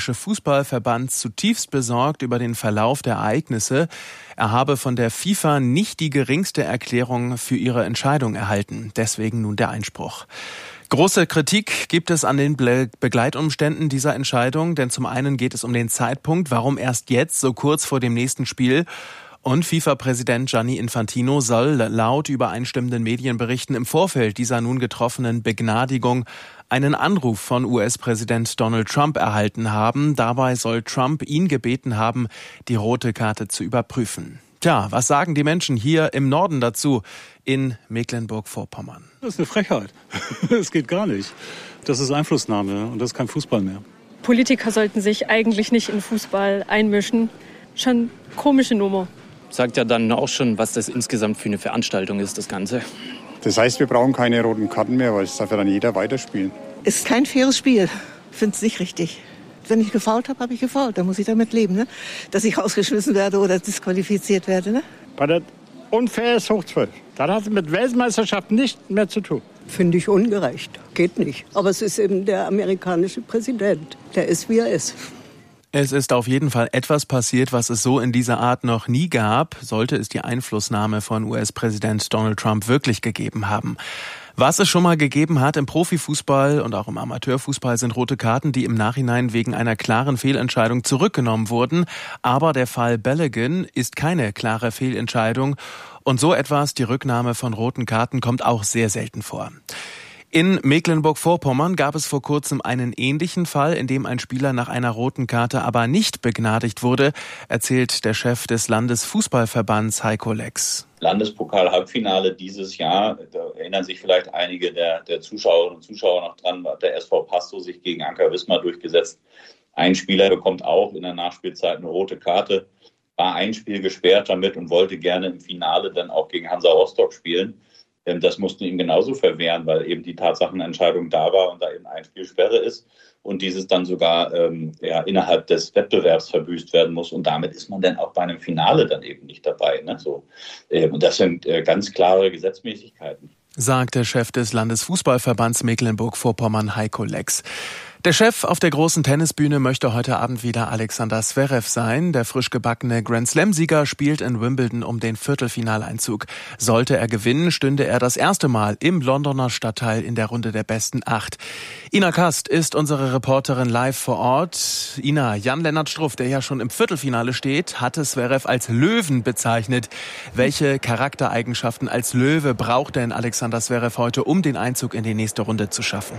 französische Fußballverband zutiefst besorgt über den Verlauf der Ereignisse. Er habe von der FIFA nicht die geringste Erklärung für ihre Entscheidung erhalten. Deswegen nun der Einspruch. Große Kritik gibt es an den Begleitumständen dieser Entscheidung, denn zum einen geht es um den Zeitpunkt, warum erst jetzt, so kurz vor dem nächsten Spiel. Und FIFA-Präsident Gianni Infantino soll laut übereinstimmenden Medienberichten im Vorfeld dieser nun getroffenen Begnadigung einen Anruf von US-Präsident Donald Trump erhalten haben. Dabei soll Trump ihn gebeten haben, die rote Karte zu überprüfen. Tja, was sagen die Menschen hier im Norden dazu in Mecklenburg-Vorpommern? Das ist eine Frechheit. Das geht gar nicht. Das ist Einflussnahme und das ist kein Fußball mehr. Politiker sollten sich eigentlich nicht in Fußball einmischen. Schon komische Nummer. Sagt ja dann auch schon, was das insgesamt für eine Veranstaltung ist, das Ganze. Das heißt, wir brauchen keine roten Karten mehr, weil es darf ja dann jeder weiterspielen. Es ist kein faires Spiel. Ich finde es nicht richtig. Wenn ich gefoult habe, habe ich gefoult. Da muss ich damit leben, ne? Dass ich rausgeschmissen werde oder disqualifiziert werde. Ne? Weil das unfair ist, hoch 12. Das hat mit Weltmeisterschaft nichts mehr zu tun. Finde ich ungerecht. Geht nicht. Aber es ist eben der amerikanische Präsident. Der ist, wie er ist. Es ist auf jeden Fall etwas passiert, was es so in dieser Art noch nie gab, sollte es die Einflussnahme von US-Präsident Donald Trump wirklich gegeben haben. Was es schon mal gegeben hat im Profifußball und auch im Amateurfußball sind rote Karten, die im Nachhinein wegen einer klaren Fehlentscheidung zurückgenommen wurden. Aber der Fall Balogun ist keine klare Fehlentscheidung. Und so etwas, die Rücknahme von roten Karten, kommt auch sehr selten vor. In Mecklenburg-Vorpommern gab es vor kurzem einen ähnlichen Fall, in dem ein Spieler nach einer roten Karte aber nicht begnadigt wurde, erzählt der Chef des Landesfußballverbands Heiko Lex. Landespokal-Halbfinale dieses Jahr, da erinnern sich vielleicht einige der Zuschauerinnen und Zuschauer noch dran, hat der SV Pasto sich gegen Anker Wismar durchgesetzt. Ein Spieler bekommt auch in der Nachspielzeit eine rote Karte, war ein Spiel gesperrt damit und wollte gerne im Finale dann auch gegen Hansa Rostock spielen. Das mussten ihm genauso verwehren, weil eben die Tatsachenentscheidung da war und da eben ein Spiel Sperre ist und dieses dann sogar innerhalb des Wettbewerbs verbüßt werden muss. Und damit ist man dann auch bei einem Finale dann eben nicht dabei. Ne? Und das sind ganz klare Gesetzmäßigkeiten. Sagt der Chef des Landesfußballverbands Mecklenburg-Vorpommern Heiko Lex. Der Chef auf der großen Tennisbühne möchte heute Abend wieder Alexander Zverev sein. Der frisch gebackene Grand-Slam-Sieger spielt in Wimbledon um den Viertelfinaleinzug. Sollte er gewinnen, stünde er das erste Mal im Londoner Stadtteil in der Runde der besten 8. Ina Kast ist unsere Reporterin live vor Ort. Ina, Jan-Lennart Struff, der ja schon im Viertelfinale steht, hatte Zverev als Löwen bezeichnet. Welche Charaktereigenschaften als Löwe braucht denn Alexander Zverev heute, um den Einzug in die nächste Runde zu schaffen?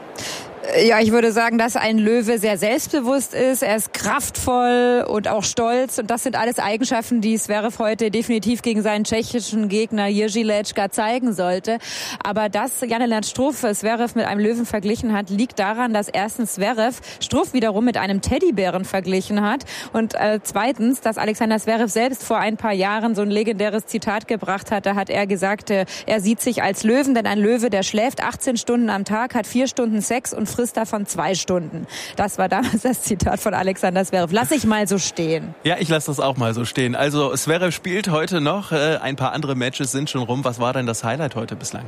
Ja, ich würde sagen, dass ein Löwe sehr selbstbewusst ist. Er ist kraftvoll und auch stolz. Und das sind alles Eigenschaften, die Zverev heute definitiv gegen seinen tschechischen Gegner Jiří Lečka zeigen sollte. Aber dass Jan-Lennart Struff Zverev mit einem Löwen verglichen hat, liegt daran, dass erstens Zverev Struff wiederum mit einem Teddybären verglichen hat. Und zweitens, dass Alexander Zverev selbst vor ein paar Jahren so ein legendäres Zitat gebracht hat. Da hat er gesagt, er sieht sich als Löwen, denn ein Löwe, der schläft 18 Stunden am Tag, hat 4 Stunden Sex und frisst davon 2 Stunden. Das war damals das Zitat von Alexander Zverev. Lass ich mal so stehen. Ja, ich lasse das auch mal so stehen. Also Zverev spielt heute noch. Ein paar andere Matches sind schon rum. Was war denn das Highlight heute bislang?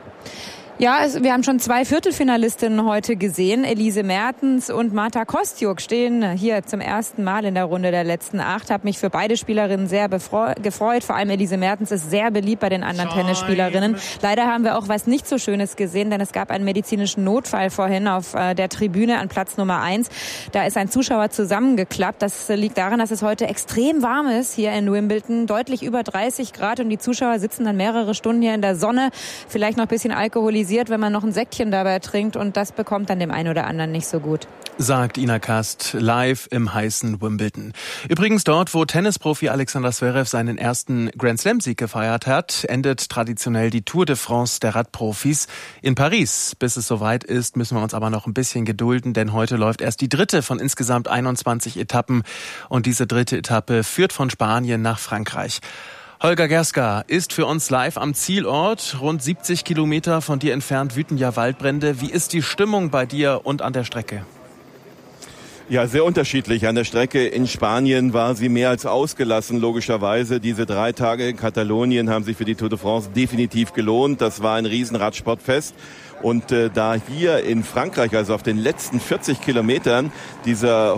Ja, wir haben schon 2 Viertelfinalistinnen heute gesehen. Elise Mertens und Marta Kostyuk stehen hier zum ersten Mal in der Runde der letzten 8. Habe mich für beide Spielerinnen sehr gefreut. Vor allem Elise Mertens ist sehr beliebt bei den anderen Tennisspielerinnen. Leider haben wir auch was nicht so Schönes gesehen, denn es gab einen medizinischen Notfall vorhin auf der Tribüne an Platz Nummer 1. Da ist ein Zuschauer zusammengeklappt. Das liegt daran, dass es heute extrem warm ist hier in Wimbledon. Deutlich über 30 Grad und die Zuschauer sitzen dann mehrere Stunden hier in der Sonne. Vielleicht noch ein bisschen alkoholisiert, wenn man noch ein Säckchen dabei trinkt, und das bekommt dann dem einen oder anderen nicht so gut. Sagt Ina Kast live im heißen Wimbledon. Übrigens dort, wo Tennisprofi Alexander Zverev seinen ersten Grand-Slam-Sieg gefeiert hat, endet traditionell die Tour de France der Radprofis in Paris. Bis es soweit ist, müssen wir uns aber noch ein bisschen gedulden, denn heute läuft erst die 3. von insgesamt 21 Etappen und diese 3. Etappe führt von Spanien nach Frankreich. Holger Gerska ist für uns live am Zielort. Rund 70 Kilometer von dir entfernt wüten ja Waldbrände. Wie ist die Stimmung bei dir und an der Strecke? Ja, sehr unterschiedlich. An der Strecke in Spanien war sie mehr als ausgelassen, logischerweise. Diese 3 Tage in Katalonien haben sich für die Tour de France definitiv gelohnt. Das war ein Riesenradsportfest. Und da hier in Frankreich, also auf den letzten 40 Kilometern, dieser